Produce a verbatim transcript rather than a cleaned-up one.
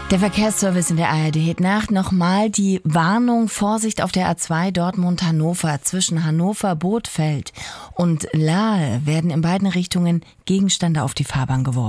Der Verkehrsservice in der A R D. Nacht nochmal die Warnung, Vorsicht auf der A zwei Dortmund-Hannover. Zwischen Hannover-Bothfeld und Lahe werden in beiden Richtungen Gegenstände auf die Fahrbahn geworfen.